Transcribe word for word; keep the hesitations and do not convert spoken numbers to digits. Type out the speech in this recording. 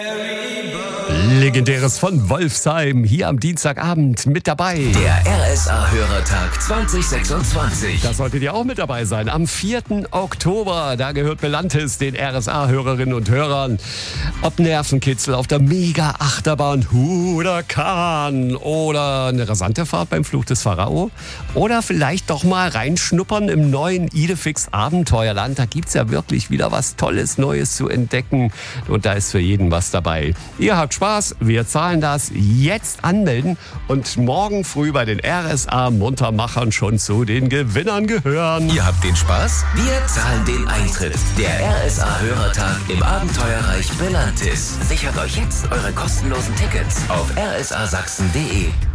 Legendäres von Wolfsheim, hier am Dienstagabend mit dabei. Der R S A-Hörertag zwanzig sechsundzwanzig. Da solltet ihr auch mit dabei sein. Am vierten Oktober, da gehört Belantis den R S A-Hörerinnen und Hörern. Ob Nervenkitzel auf der Mega-Achterbahn Huracan oder eine rasante Fahrt beim Fluch des Pharao oder vielleicht doch mal reinschnuppern im neuen Idefix Abenteuerland. Da gibt's ja wirklich wieder was Tolles, Neues zu entdecken und da ist für jeden was dabei. Ihr habt Spaß, wir zahlen das. Jetzt anmelden und morgen früh bei den R S A-Muntermachern schon zu den Gewinnern gehören. Ihr habt den Spaß, wir zahlen den Eintritt. Der R S A-Hörertag im Abenteuerreich Belantis. Sichert euch jetzt eure kostenlosen Tickets auf r s a sachsen punkt d e.